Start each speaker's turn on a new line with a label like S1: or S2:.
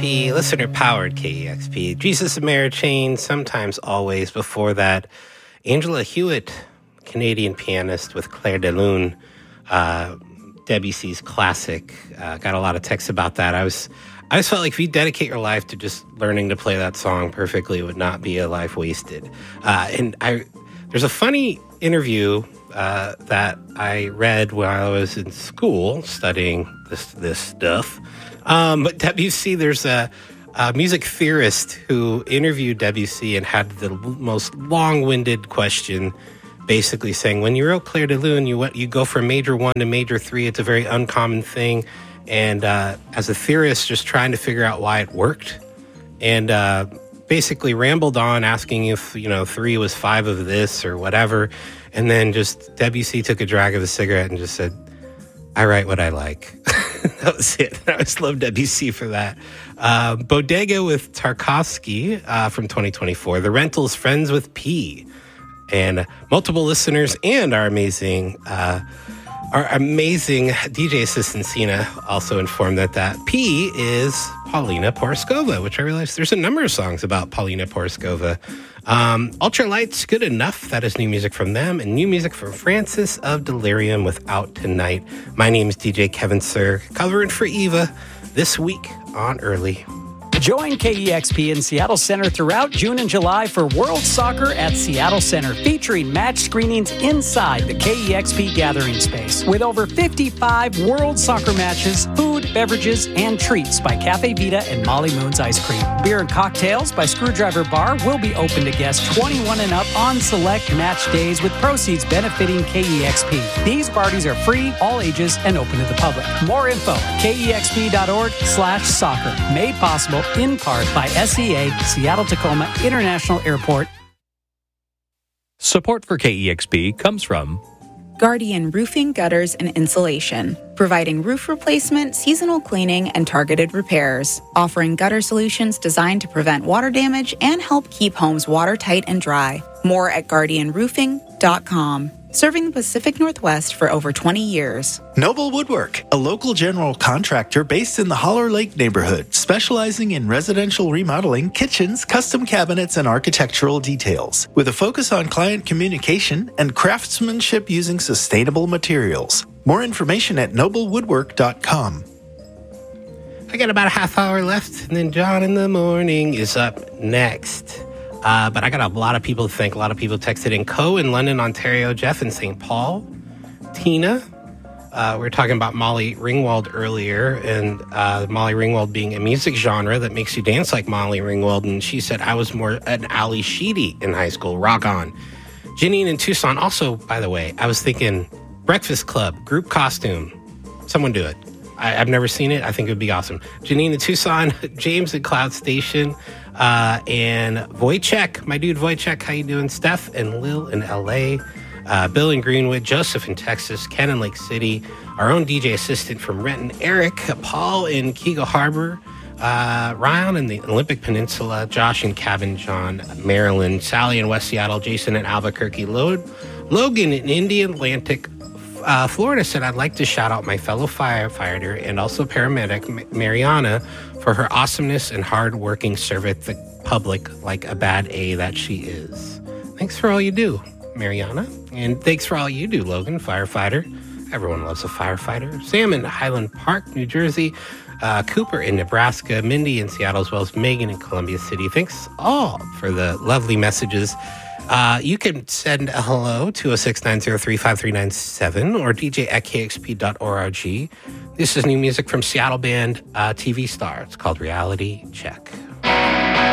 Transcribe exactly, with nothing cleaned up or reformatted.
S1: P, listener-powered K E X P. Jesus and Mary Chain, Sometimes Always. Before that, Angela Hewitt, Canadian pianist with Clair de Lune, uh, Debussy's classic. Uh, got a lot of texts about that. I was, I just felt like if you dedicate your life to just learning to play that song perfectly, it would not be a life wasted. Uh, and I, there's a funny interview uh, that I read while I was in school studying this this stuff. Um, but Debussy, there's a, a music theorist who interviewed Debussy and had the most long-winded question, basically saying, when you wrote Clair de Lune, you went, you go from major one to major three. It's a very uncommon thing. And uh, as a theorist, just trying to figure out why it worked, and uh, basically rambled on asking if, you know, three was five of this or whatever. And then just Debussy took a drag of a cigarette and just said, I write what I like. That was it. I always loved Debussy for that. Uh, Bodega with Tarkovsky uh, from twenty twenty-four. The Rentals, Friends with P. And multiple listeners and our amazing, uh, our amazing D J assistant, Sina, also informed that that P is Paulina Poroskova, which I realized there's a number of songs about Paulina Poroskova. Um, Ultralight's Good Enough. That is new music from them, and new music from Francis of Delirium with Out Tonight. My name is D J Kevin Sir, covering for Eva this week on Early.
S2: Join K E X P in Seattle Center throughout June and July for World Soccer at Seattle Center, featuring match screenings inside the K E X P gathering space. With over fifty-five World Soccer matches, food, beverages, and treats by Cafe Vita and Molly Moon's Ice Cream. Beer and cocktails by Screwdriver Bar will be open to guests twenty-one and up on select match days, with proceeds benefiting K E X P. These parties are free, all ages, and open to the public. More info, kexp.org slash soccer. Made possible in part by S E A, Seattle Tacoma International Airport.
S3: Support for K E X P comes from
S4: Guardian Roofing, Gutters, and Insulation, providing roof replacement, seasonal cleaning, and targeted repairs, offering gutter solutions designed to prevent water damage and help keep homes watertight and dry. More at guardian roofing dot com. Serving the Pacific Northwest for over twenty years.
S5: Noble Woodwork, a local general contractor based in the Holler Lake neighborhood, specializing in residential remodeling, kitchens, custom cabinets, and architectural details, with a focus on client communication and craftsmanship using sustainable materials. More information at noble woodwork dot com.
S1: I got about a half hour left, and then John in the Morning is up next. Uh, but I got a lot of people to thank. A lot of people texted in. Co in London, Ontario. Jeff in Saint Paul. Tina. Uh, we were talking about Molly Ringwald earlier, and uh, Molly Ringwald being a music genre that makes you dance like Molly Ringwald. And she said, I was more an Ali Sheedy in high school. Rock on. Janine in Tucson. Also, by the way, I was thinking Breakfast Club, group costume. Someone do it. I, I've never seen it. I think it would be awesome. Janine in Tucson. James in Cloud Station. Uh, and Wojciech, my dude Wojciech, how you doing? Steph and Lil in L A, uh, Bill in Greenwood, Joseph in Texas, Ken in Lake City, our own D J assistant from Renton, Eric, Paul in Kego Harbor, uh, Ryan in the Olympic Peninsula, Josh in Cabin John, Maryland, Sally in West Seattle, Jason in Albuquerque, Lod- Logan in Indian Atlantic, Uh, Florida said, I'd like to shout out my fellow firefighter and also paramedic, M- Mariana, for her awesomeness and hard-working service the public like a bad A that she is. Thanks for all you do, Mariana. And thanks for all you do, Logan, firefighter. Everyone loves a firefighter. Sam in Highland Park, New Jersey. Uh, Cooper in Nebraska. Mindy in Seattle, as well as Megan in Columbia City. Thanks all for the lovely messages. Uh, you can send a hello to oh six nine oh three five three nine seven or D J at k x p dot org. This is new music from Seattle band uh, T V Star. It's called Reality Check.